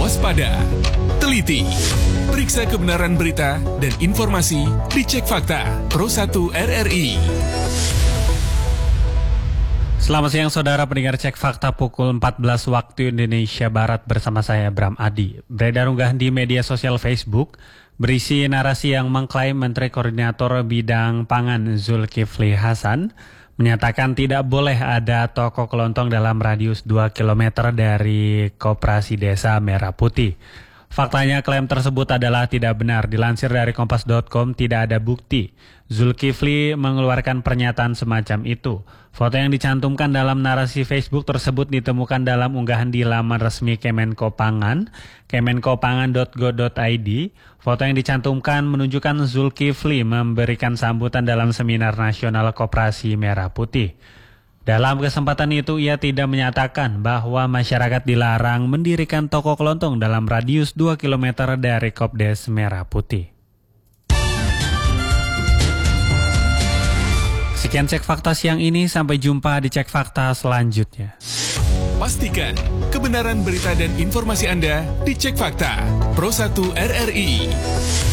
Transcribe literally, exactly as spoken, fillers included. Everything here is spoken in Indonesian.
waspada, teliti, periksa kebenaran berita dan informasi di Cek Fakta Pro satu R R I. Selamat siang saudara pendengar Cek Fakta pukul empat belas waktu Indonesia Barat bersama saya Bram Adi. Beredar unggahan di media sosial Facebook berisi narasi yang mengklaim Menteri Koordinator Bidang Pangan Zulkifli Hasan menyatakan tidak boleh ada toko kelontong dalam radius dua kilometer dari Koperasi Desa Merah Putih. Faktanya klaim tersebut adalah tidak benar. Dilansir dari kompas titik com, tidak ada bukti Zulkifli mengeluarkan pernyataan semacam itu. Foto yang dicantumkan dalam narasi Facebook tersebut ditemukan dalam unggahan di laman resmi Kemenko Pangan, kemenkopangan dot go dot i d. Foto yang dicantumkan menunjukkan Zulkifli memberikan sambutan dalam seminar nasional Koperasi Merah Putih. Dalam kesempatan itu, ia tidak menyatakan bahwa masyarakat dilarang mendirikan toko kelontong dalam radius dua kilometer dari Kopdes Merah Putih. Sekian Cek Fakta siang ini, sampai jumpa di Cek Fakta selanjutnya. Pastikan kebenaran berita dan informasi Anda di Cek Fakta Pro satu R R I.